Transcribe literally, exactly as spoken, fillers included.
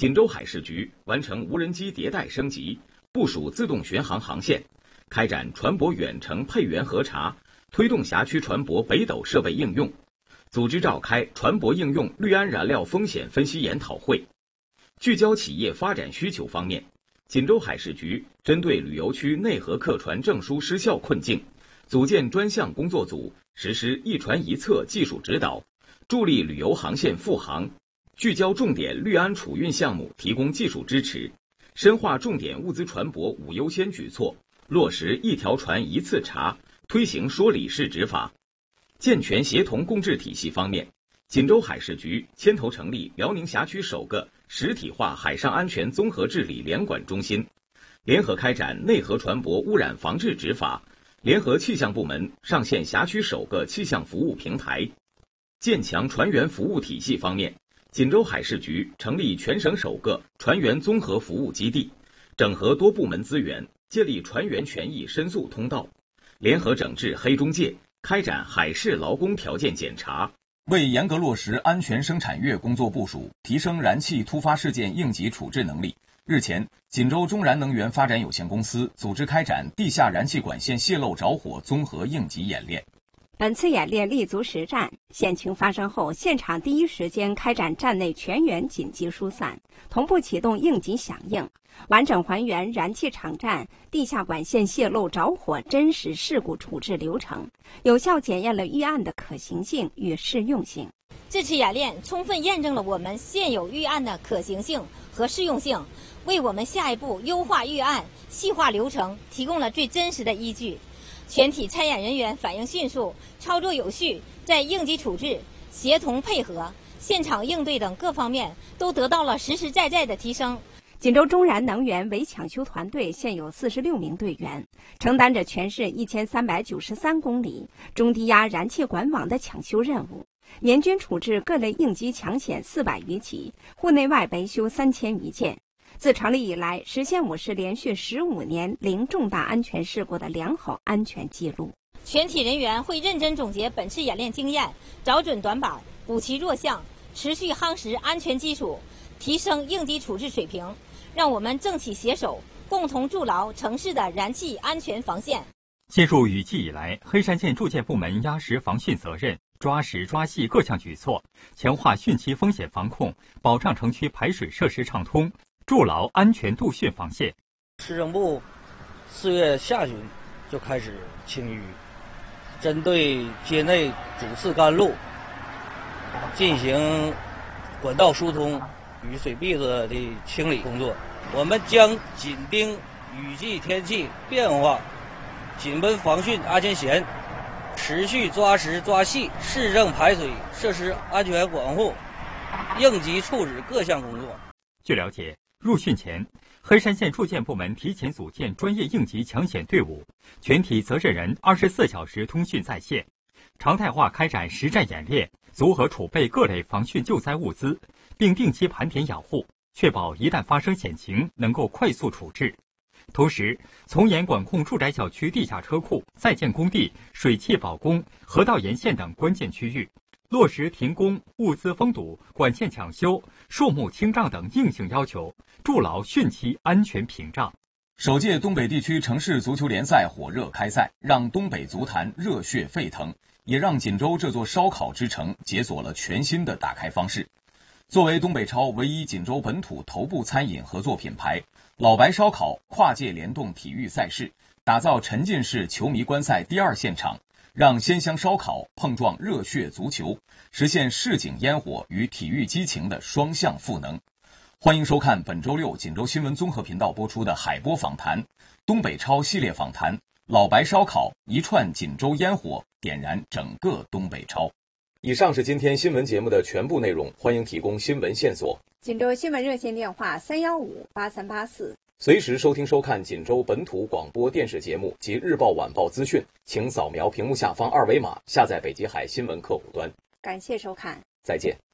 锦州海事局完成无人机迭代升级，部署自动巡航航线，开展船舶远程配员核查，推动辖区船舶北斗设备应用，组织召开船舶应用氯胺燃料风险分析研讨会。聚焦企业发展需求方面，锦州海事局针对旅游区内河客船证书失效困境，组建专项工作组，实施一船一测技术指导，助力旅游航线复航，聚焦重点氯胺储运项目提供技术支持，深化重点物资船舶五优先举措，落实一条船一次查，推行说理式执法。健全协同共治体系方面，锦州海事局牵头成立辽宁辖区首个实体化海上安全综合治理联管中心，联合开展内河船舶污染防治执法，联合气象部门上线辖区首个气象服务平台。建强船员服务体系方面，锦州海事局成立全省首个船员综合服务基地，整合多部门资源，建立船员权益申诉通道，联合整治黑中介，开展海事劳工条件检查。为严格落实安全生产月工作部署，提升燃气突发事件应急处置能力，日前，锦州中燃能源发展有限公司组织开展地下燃气管线泄漏着火综合应急演练。 本次演练立足实战，险情发生后，现场第一时间开展站内全员紧急疏散，同步启动应急响应，完整还原燃气场站地下管线泄漏着火真实事故处置流程，有效检验了预案的可行性与适用性。 这次演练充分验证了我们现有预案的可行性和适用性，为我们下一步优化预案、细化流程提供了最真实的依据。全体参演人员反应迅速，操作有序，在应急处置、协同配合、现场应对等各方面都得到了实实在在的提升。 锦州中燃能源围抢修团队现有四十六名队员，承担着全市一千三百九十三公里中低压燃气管网的抢修任务，年均处置各类应急抢险四百余起，户内外维修三千余件。自成立以来，实现我市连续十五年零重大安全事故的良好安全记录。 全体人员会认真总结本次演练经验，找准短板，补齐弱项，持续夯实安全基础，提升应急处置水平，让我们政企携手，共同筑牢城市的燃气安全防线。 进入雨季以来，黑山县住建部门压实防汛责任，抓实抓细各项举措，强化汛期风险防控，保障城区排水设施畅通，筑牢安全度汛防线。 市政部四月下旬就开始清淤，针对街内主次干路进行管道疏通、雨水壁子的清理工作。我们将紧盯雨季天气变化，紧绷防汛安全弦，持续抓实抓细市政排水设施安全管护、应急处置各项工作。 据了解，入汛前，黑山县住建部门提前组建专业应急抢险队伍，全体责任人二十四小时通讯在线，常态化开展实战演练，组合储备各类防汛救灾物资，并定期盘点养护，确保一旦发生险情能够快速处置。同时，从严管控住宅小区地下车库、在建工地、水汽保供、河道沿线等关键区域，落实停工、物资封堵、管线抢修、树木清障等硬性要求，筑牢汛期安全屏障。 首届东北地区城市足球联赛火热开赛，让东北足坛热血沸腾，也让锦州这座烧烤之城解锁了全新的打开方式。作为东北超唯一锦州本土头部餐饮合作品牌，老白烧烤跨界联动体育赛事，打造沉浸式球迷观赛第二现场，让鲜香烧烤碰撞热血足球，实现市井烟火与体育激情的双向赋能。欢迎收看本周六锦州新闻综合频道播出的海波访谈，东北超系列访谈，老白烧烤一串锦州烟火，点燃整个东北超。以上是今天新闻节目的全部内容，欢迎提供新闻线索。 锦州新闻热线电话三一五八三八四。 随时收听收看锦州本土广播电视节目及日报晚报资讯，请扫描屏幕下方二维码下载北极海新闻客户端。 感谢收看， 再见。